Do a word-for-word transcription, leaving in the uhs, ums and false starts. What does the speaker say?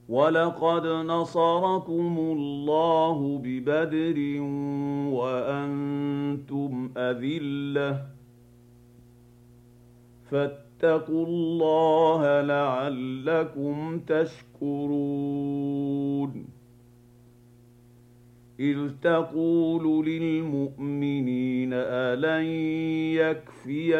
وَلَقَدْ نَصَرَكُمُ اللَّهُ بِبَدْرٍ وَأَنتُمْ أَذِلَّةٌ فَاتَّقُوا اللَّهَ لَعَلَّكُمْ تَشْكُرُونَ إِذْ تَقُولُ لِلْمُؤْمِنِينَ أَلَن يَكْفِيَكُمْ